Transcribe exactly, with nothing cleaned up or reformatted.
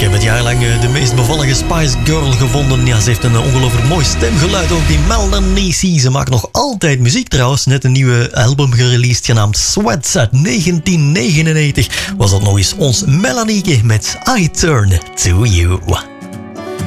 heb het jarenlang de meest bevallige Spice Girl gevonden. Ja, ze heeft een ongelooflijk mooi stemgeluid ook, die Melanie C. Ze maakt nog altijd muziek trouwens. Net een nieuwe album gereleased genaamd Sweats uit negentien negenennegentig. Was dat nog eens ons Melanieke met I Turn to You.